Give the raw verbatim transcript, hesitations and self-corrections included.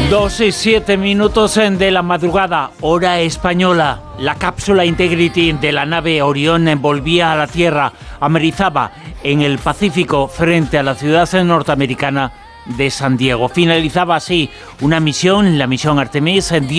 Dos y siete minutos de la madrugada, hora española. La cápsula Integrity de la nave Orión volvía a la Tierra, amerizaba en el Pacífico frente a la ciudad norteamericana de San Diego. Finalizaba así una misión, la misión Artemis.